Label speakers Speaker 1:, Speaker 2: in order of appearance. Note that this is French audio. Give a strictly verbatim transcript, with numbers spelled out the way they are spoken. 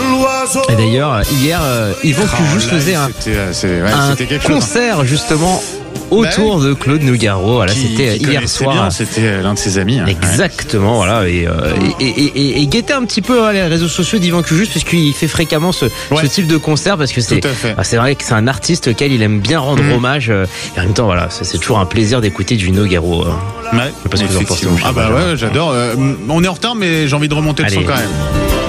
Speaker 1: Et d'ailleurs, hier, euh, Yvan Cujuste faisait un,
Speaker 2: c'était, ouais,
Speaker 1: un
Speaker 2: c'était
Speaker 1: concert
Speaker 2: chose, hein.
Speaker 1: justement autour bah, de Claude Nougaro. Voilà,
Speaker 2: qui,
Speaker 1: c'était
Speaker 2: qui
Speaker 1: hier soir.
Speaker 2: Bien, c'était l'un de ses amis. Hein.
Speaker 1: Exactement, ouais. Voilà. Et, euh, et, et, et, et guettez un petit peu hein, les réseaux sociaux d'Yvan Cujuste parce qu'il fait fréquemment ce, ouais. ce type de concert parce que c'est, bah, c'est vrai que c'est un artiste auquel il aime bien rendre mmh. hommage. Euh, et en même temps, voilà, c'est, c'est toujours un plaisir d'écouter du Nougaro. Euh.
Speaker 2: Ouais, parce que vous en pensez. Ah bah ouais, j'adore. Euh, on est en retard, mais j'ai envie de remonter le son quand même.